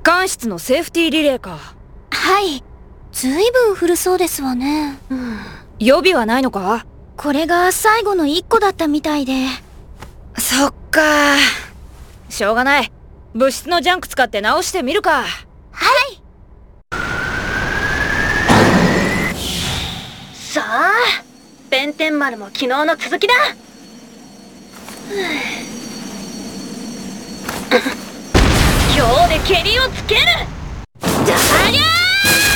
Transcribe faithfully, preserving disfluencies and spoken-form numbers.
管室のセーフティーリレーか。 はい。ずいぶん古そうですわね。 うん。予備はないのか？ これが最後の一個だったみたいで。 そっか。しょうがない。物質のジャンク使って直してみるか。 はい。 さあ、ペンテン丸も昨日の続きだ。今日でケリをつける。だりゃー！